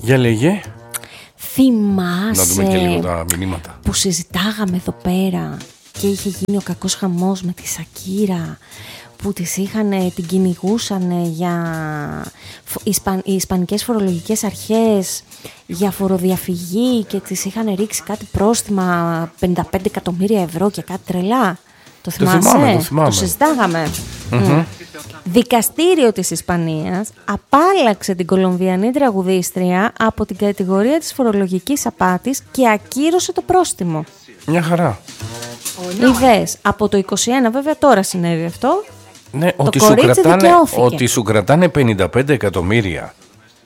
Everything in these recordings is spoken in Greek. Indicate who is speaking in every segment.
Speaker 1: Για λέγε.
Speaker 2: Θυμάσαι
Speaker 1: να δούμε και λίγο τα μηνύματα
Speaker 2: που συζητάγαμε εδώ πέρα και είχε γίνει ο κακός χαμός με τη Σακύρα, που την κυνηγούσαν για οι ισπανικές φορολογικές αρχές για φοροδιαφυγή και της είχαν ρίξει κάτι πρόστιμα 55 εκατομμύρια ευρώ και κάτι τρελά. Το θυμάσαι? Το συζητάγαμε. Δικαστήριο της Ισπανίας απάλλαξε την Κολομβιανή τραγουδίστρια από την κατηγορία της φορολογικής απάτης και ακύρωσε το πρόστιμο.
Speaker 1: Μια χαρά.
Speaker 2: Είδες, από το 21, βέβαια τώρα συνέβη αυτό.
Speaker 1: Ναι, ότι σου κρατάνε 55 εκατομμύρια.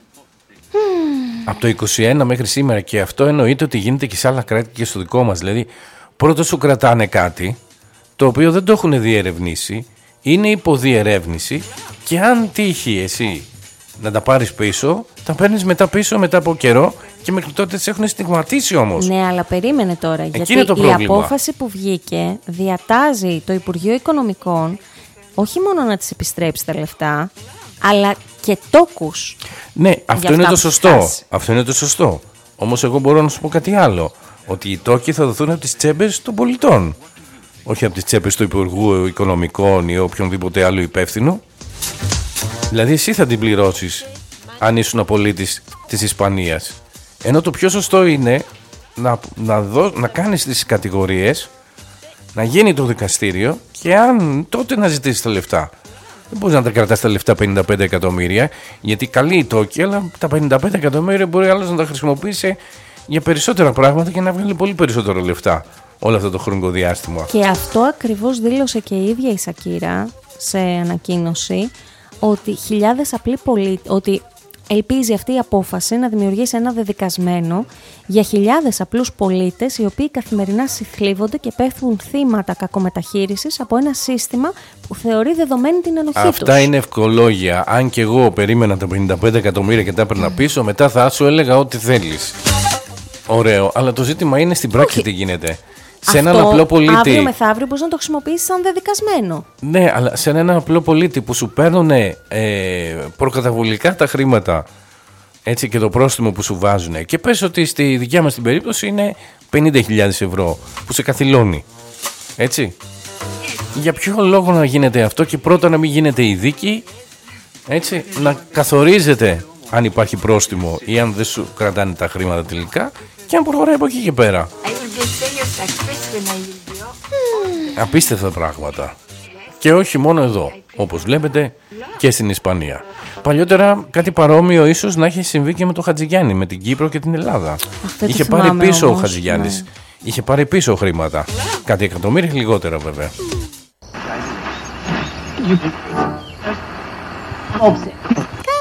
Speaker 1: Από το 21 μέχρι σήμερα, και αυτό εννοείται ότι γίνεται και σε άλλα κράτη και στο δικό μας. Δηλαδή, πρώτα σου κρατάνε κάτι το οποίο δεν το έχουν διερευνήσει, είναι υποδιερεύνηση, και αν τύχει εσύ να τα πάρεις πίσω, τα παίρνεις μετά πίσω μετά από καιρό, και μέχρι τότε τις έχουν στιγματίσει όμως.
Speaker 2: Ναι, αλλά περίμενε τώρα,
Speaker 1: εκεί
Speaker 2: γιατί η απόφαση που βγήκε διατάζει το Υπουργείο Οικονομικών όχι μόνο να τις επιστρέψει τα λεφτά, αλλά και τόκους.
Speaker 1: Ναι, αυτό είναι το σωστό. Αυτό είναι το σωστό. Όμως εγώ μπορώ να σου πω κάτι άλλο. Ότι οι τόκοι θα δοθούν από τις τσέπες των πολιτών. Όχι από τις τσέπες του Υπουργού Οικονομικών ή οποιονδήποτε άλλο υπεύθυνο. Δηλαδή εσύ θα την πληρώσεις αν ήσουν πολίτης της Ισπανίας. Ενώ το πιο σωστό είναι να κάνεις τις κατηγορίες, να γίνει το δικαστήριο, και αν τότε να ζητήσεις τα λεφτά. Δεν μπορείς να τα κρατάς τα λεφτά 55 εκατομμύρια, γιατί καλή η τόκη, αλλά τα 55 εκατομμύρια μπορεί άλλος να τα χρησιμοποιήσει για περισσότερα πράγματα και να βγάλει πολύ περισσότερο λεφτά όλο αυτό το χρονικό διάστημα.
Speaker 2: Και αυτό ακριβώς δήλωσε και η ίδια η Σακύρα σε ανακοίνωση, ότι χιλιάδες απλοί πολίτες, ότι ελπίζει αυτή η απόφαση να δημιουργήσει ένα δεδικασμένο για χιλιάδες απλούς πολίτες οι οποίοι καθημερινά συχλίβονται και πέφτουν θύματα κακομεταχείρισης από ένα σύστημα που θεωρεί δεδομένη την ενοχή τους.
Speaker 1: Αυτά είναι ευκολόγια. Αν και εγώ περίμενα τα 55 εκατομμύρια και τα έπαιρνα πίσω, μετά θα σου έλεγα ό,τι θέλεις. Ωραίο, αλλά το ζήτημα είναι στην πράξη τι γίνεται. Σε έναν απλό πολίτη.
Speaker 2: Αύριο μεθαύριο μπορείς να το χρησιμοποιήσεις σαν δεδικασμένο.
Speaker 1: Ναι, αλλά σε έναν απλό πολίτη που σου παίρνουν προκαταβολικά τα χρήματα, έτσι, και το πρόστιμο που σου βάζουν, και πες ότι στη δικιά μας την περίπτωση είναι 50.000 ευρώ που σε καθυλώνει. Έτσι. Για ποιο λόγο να γίνεται αυτό, και πρώτα να μην γίνεται η δίκη, έτσι, να καθορίζεται αν υπάρχει πρόστιμο ή αν δεν σου κρατάνε τα χρήματα τελικά, και αν προχωράει από εκεί και πέρα. Απίστευτα πράγματα. Και όχι μόνο εδώ, όπως βλέπετε και στην Ισπανία. Παλιότερα κάτι παρόμοιο ίσως να έχει συμβεί και με το Χατζηγιάννη, με την Κύπρο και την Ελλάδα. Είχε πάρει πίσω όμως, ο Χατζηγιάννης. Ναι. Είχε πάρει πίσω χρήματα. Κάτι εκατομμύρια λιγότερα βέβαια.